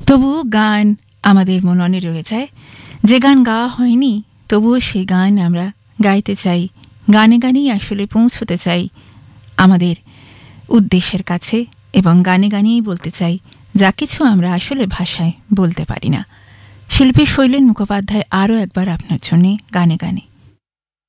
তবুও গান আমাদের মননে রয়ে যায়, যে গান গাওয়া হয়নি তবুও সেই গান আমরা গাইতে চাই, গানে গানেই আসলে পৌঁছতে চাই আমাদের উদ্দেশ্যের কাছে, এবং গানে গানেই বলতে চাই যা কিছু আমরা আসলে ভাষায় বলতে পারি না। শিল্পী শৈলেন মুখোপাধ্যায় আরও একবার আপনার জন্যে গানে গানে।